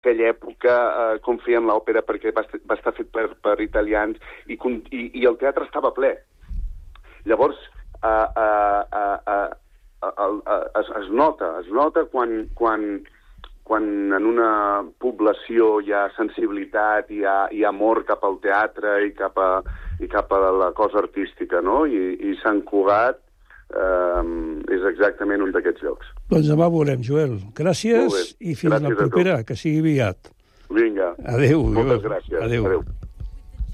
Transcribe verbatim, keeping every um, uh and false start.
aquella època, eh, com feien l'òpera, perquè va, va estar fet per, per italians, i, i, i el teatre estava ple. Llavors, eh, eh, eh, eh, eh, es, es nota, es nota quan, quan, quan en una població hi ha sensibilitat, hi ha, hi ha amor cap al teatre i cap a, i cap a la cosa artística, no? I, i Sant Cugat eh, és exactament un d'aquests llocs. Doncs demà veurem, Joel. Gràcies i fins gràcies la propera, que sigui aviat. Vinga. Adéu. Moltes gràcies. Adéu. Adéu.